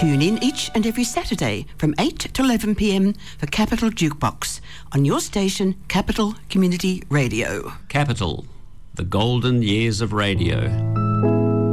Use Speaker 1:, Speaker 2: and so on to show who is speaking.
Speaker 1: Tune in each and every Saturday from 8 to 11 p.m. for Capital Jukebox on your station, Capital Community Radio.
Speaker 2: Capital, the golden years of radio.